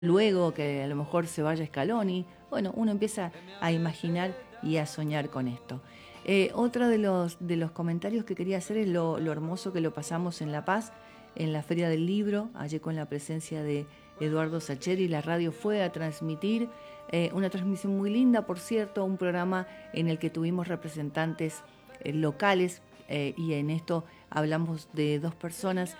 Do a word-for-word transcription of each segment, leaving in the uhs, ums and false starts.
luego que a lo mejor se vaya Scaloni. Bueno, uno empieza a imaginar y a soñar con esto. Eh, otro de los, de los comentarios que quería hacer es lo, lo hermoso que lo pasamos en La Paz, en la Feria del Libro, allí con la presencia de Eduardo Sacheri. La radio fue a transmitir, eh, una transmisión muy linda, por cierto, un programa en el que tuvimos representantes eh, locales, eh, y en esto hablamos de dos personas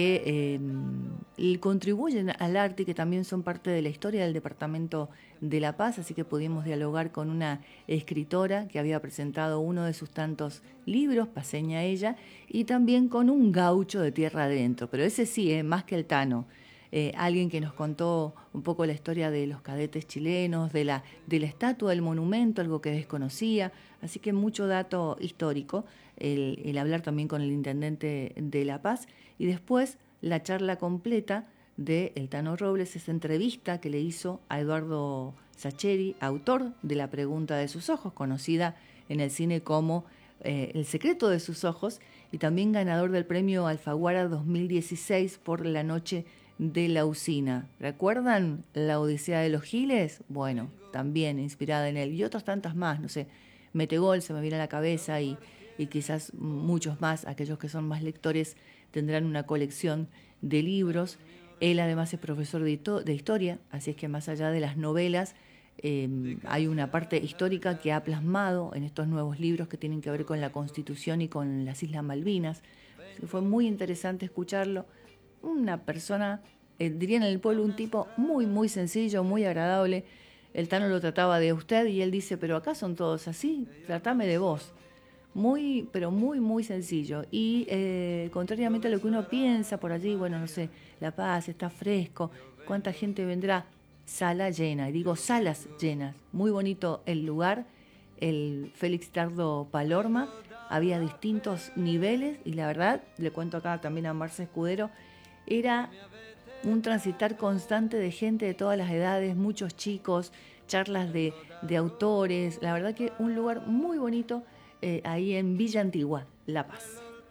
que eh, contribuyen al arte y que también son parte de la historia del Departamento de La Paz, así que pudimos dialogar con una escritora que había presentado uno de sus tantos libros, paseña ella, y también con un gaucho de tierra adentro, pero ese sí, eh, más que el Tano. Eh, alguien que nos contó un poco la historia de los cadetes chilenos, de la, de la estatua, del monumento, algo que desconocía, así que mucho dato histórico, el, el hablar también con el intendente de La Paz, y después la charla completa de El Tano Robles, esa entrevista que le hizo a Eduardo Sacheri, autor de La pregunta de sus ojos, conocida en el cine como eh, El secreto de sus ojos, y también ganador del premio Alfaguara dos mil dieciséis por La noche de la usina. ¿Recuerdan La odisea de los giles? Bueno, también inspirada en él. Y otras tantas más, no sé, Metegol se me viene a la cabeza, y, y quizás muchos más, aquellos que son más lectores tendrán una colección de libros. Él además es profesor de, de historia, así es que más allá de las novelas, eh, hay una parte histórica que ha plasmado en estos nuevos libros que tienen que ver con la Constitución y con las Islas Malvinas. Fue muy interesante escucharlo. Una persona, eh, dirían en el pueblo, un tipo muy, muy sencillo, muy agradable. El Tano lo trataba de usted y él dice, pero acá son todos así, tratame de vos. Muy, pero muy, muy sencillo. Y eh, contrariamente a lo que uno piensa por allí, bueno, no sé, La Paz está fresco, ¿cuánta gente vendrá? Sala llena, y digo salas llenas. Muy bonito el lugar, el Félix Tardo Palorma. Había distintos niveles y la verdad, le cuento acá también a Marce Escudero, era un transitar constante de gente de todas las edades, muchos chicos, charlas de, de autores. La verdad que un lugar muy bonito, eh, ahí en Villa Antigua, La Paz.